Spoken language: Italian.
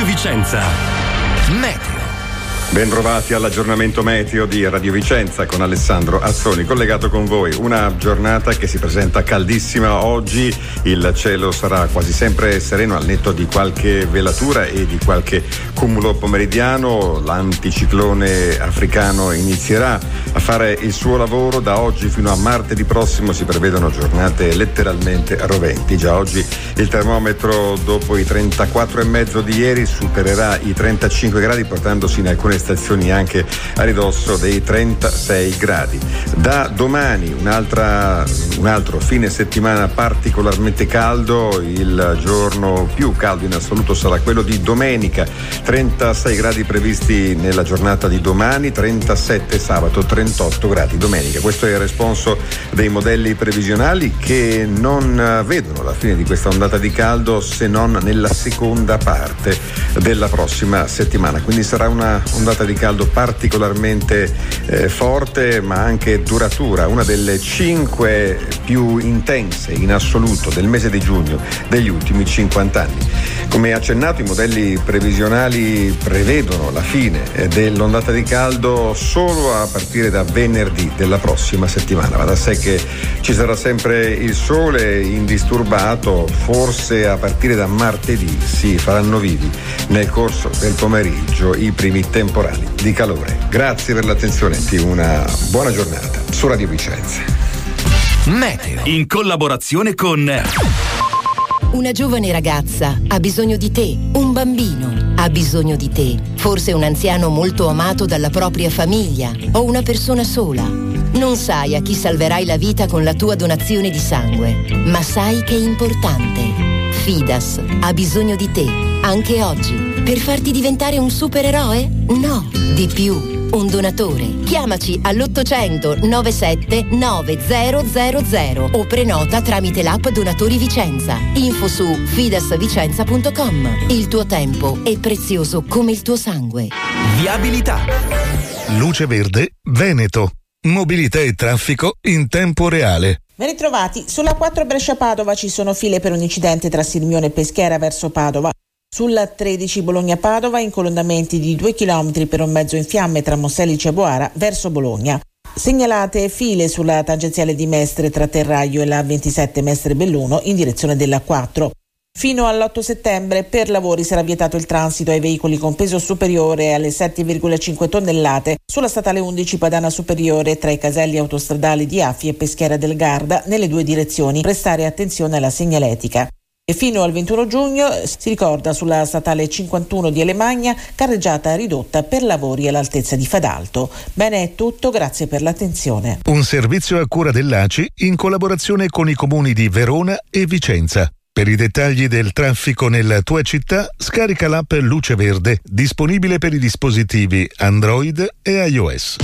Vicenza. Meteo. Bentrovati all'aggiornamento meteo di Radio Vicenza con Alessandro Azzoni, collegato con voi. Una giornata che si presenta caldissima oggi, il cielo sarà quasi sempre sereno al netto di qualche velatura e di qualche cumulo pomeridiano. L'anticiclone africano inizierà a fare il suo lavoro. Da oggi fino a martedì prossimo si prevedono giornate letteralmente roventi. Già oggi il termometro, dopo i 34,5 di ieri, supererà i 35 gradi, portandosi in alcune stazioni anche a ridosso dei 36 gradi. Da domani un altro fine settimana particolarmente caldo. Il giorno più caldo in assoluto sarà quello di domenica, 36 gradi previsti nella giornata di domani, 37 sabato, 38 gradi domenica. Questo è il responso dei modelli previsionali, che non vedono la fine di questa ondata di caldo se non nella seconda parte della prossima settimana, quindi sarà una ondata di caldo particolarmente forte ma anche duratura, una delle 5 più intense in assoluto del mese di giugno degli ultimi 50 anni. Come accennato, i modelli previsionali prevedono la fine dell'ondata di caldo solo a partire da venerdì della prossima settimana. Va da sé che ci sarà sempre il sole indisturbato, forse a partire da martedì si faranno vivi nel corso del pomeriggio i primi temporali di calore. Grazie per l'attenzione e una buona giornata su Radio Vicenza. Meteo, in collaborazione con... Una giovane ragazza ha bisogno di te, un bambino ha bisogno di te, forse un anziano molto amato dalla propria famiglia o una persona sola. Non sai a chi salverai la vita con la tua donazione di sangue, ma sai che è importante. Fidas ha bisogno di te, anche oggi. Per farti diventare un supereroe? No, di più. Un donatore. Chiamaci all'800 97 9000 o prenota tramite l'app Donatori Vicenza. Info su fidasvicenza.com. Il tuo tempo è prezioso come il tuo sangue. Viabilità. Luce Verde Veneto. Mobilità e traffico in tempo reale. Ben ritrovati. Sulla 4 Brescia-Padova ci sono file per un incidente tra Sirmione e Peschiera verso Padova. Sulla 13 Bologna-Padova incolonnamenti di 2 km per un mezzo in fiamme tra Monselice e Boara verso Bologna. Segnalate file sulla tangenziale di Mestre tra Terraglio e la 27 Mestre-Belluno in direzione della 4. Fino all'8 settembre per lavori sarà vietato il transito ai veicoli con peso superiore alle 7,5 tonnellate sulla statale 11 Padana Superiore tra i caselli autostradali di Affi e Peschiera del Garda nelle due direzioni. Prestare attenzione alla segnaletica. E fino al 21 giugno si ricorda sulla statale 51 di Alemagna carreggiata ridotta per lavori all'altezza di Fadalto. Bene, è tutto, grazie per l'attenzione. Un servizio a cura dell'ACI in collaborazione con i comuni di Verona e Vicenza. Per i dettagli del traffico nella tua città, scarica l'app Luce Verde, disponibile per i dispositivi Android e iOS.